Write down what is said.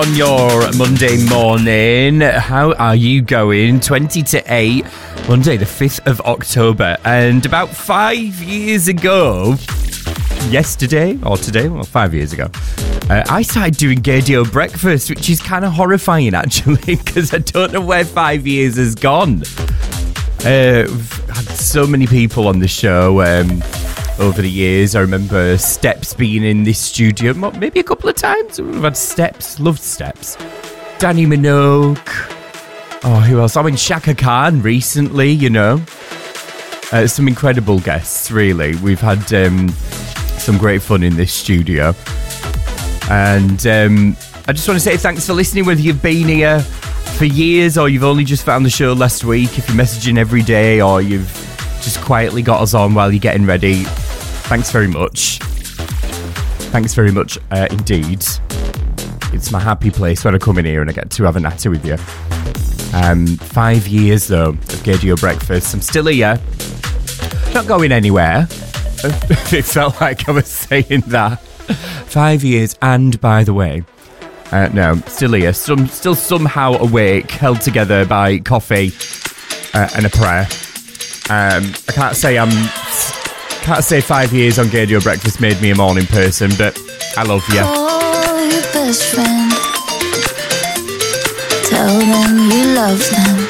On your Monday morning, how are you going? 20 to 8, Monday the 5th of October. And about 5 years ago, yesterday or today, well, 5 years ago, I started doing Gaydio Breakfast, which is kind of horrifying actually, because I don't know where 5 years has gone. We've had so many people on the show over the years. I remember Steps being in this studio maybe a couple of times. We've had Steps, loved Steps. Danny Minogue. Oh, who else? I mean, Shaka Khan recently, you know. Some incredible guests, really. We've had some great fun in this studio. And I just want to say thanks for listening, whether you've been here for years or you've only just found the show last week. If you're messaging every day or you've just quietly got us on while you're getting ready, thanks very much. Thanks very much indeed. It's my happy place when I come in here and I get to have a natter with you. 5 years though of Gaydio Breakfast. I'm still here, not going anywhere. It felt like I was saying that. 5 years, and by the way, no, still here, still somehow awake, held together by coffee and a prayer. I can't say 5 years on Gaydio Breakfast made me a morning person, but I love you. Call your best friend, tell them you love them.